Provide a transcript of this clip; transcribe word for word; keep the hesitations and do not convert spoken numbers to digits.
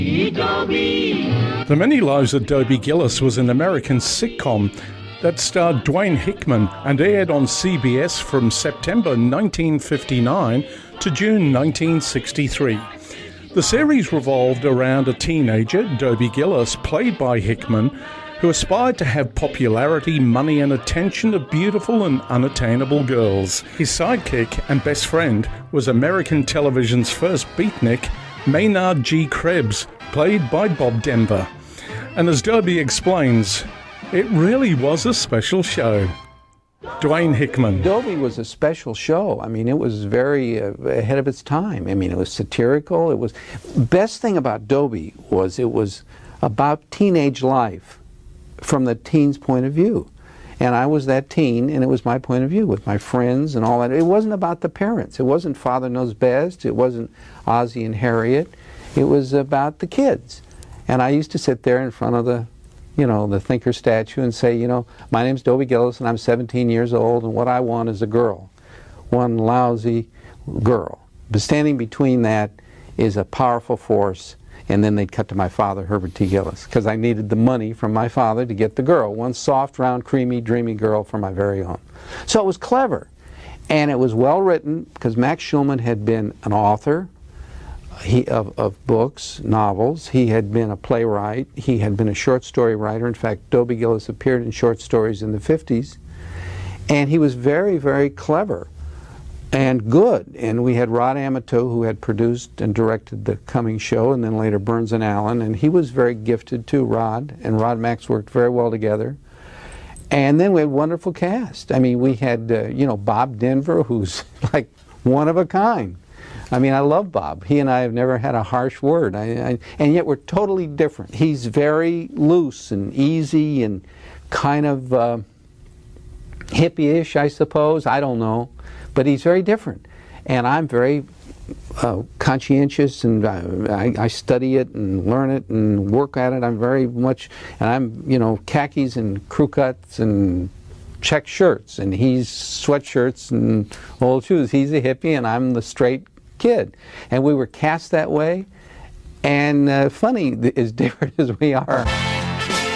The Many Lives of Dobie Gillis was an American sitcom that starred Dwayne Hickman and aired on C B S from September nineteen fifty-nine to June nineteen sixty-three. The series revolved around a teenager, Dobie Gillis, played by Hickman, who aspired to have popularity, money and attention of beautiful and unattainable girls. His sidekick and best friend was American television's first beatnik, Maynard G. Krebs, played by Bob Denver. And as Dobie explains, it really was a special show. Dwayne Hickman. Dobie was a special show. I mean, it was very uh, ahead of its time. I mean, it was satirical. It was best thing about Dobie was it was about teenage life from the teen's point of view. And I was that teen, and it was my point of view with my friends and all that. It wasn't about the parents. It wasn't Father Knows Best. It wasn't Ozzie and Harriet. It was about the kids. And I used to sit there in front of the, you know, the thinker statue and say, you know, my name's Dobie Gillis and I'm seventeen years old and what I want is a girl. One lousy girl. But standing between that is a powerful force. And then they'd cut to my father, Herbert T. Gillis, because I needed the money from my father to get the girl. One soft, round, creamy, dreamy girl for my very own. So it was clever. And it was well written because Max Schulman had been an author he, of, of books, novels. He had been a playwright. He had been a short story writer. In fact, Dobie Gillis appeared in short stories in the fifties. And he was very, very clever and good. And we had Rod Amato, who had produced and directed the coming show, and then later Burns and Allen, and he was very gifted too, Rod, and Rod and Max worked very well together. And then we had a wonderful cast. I mean, we had, uh, you know, Bob Denver, who's like one of a kind. I mean, I love Bob. He and I have never had a harsh word, I, I, and yet we're totally different. He's very loose and easy and kind of uh, hippie-ish, I suppose. I don't know. But he's very different, and I'm very uh, conscientious, and I, I study it and learn it and work at it. I'm very much, and I'm, you know, khakis and crew cuts and check shirts, and he's sweatshirts and old shoes. He's a hippie, and I'm the straight kid, and we were cast that way. And uh, funny, as different as we are.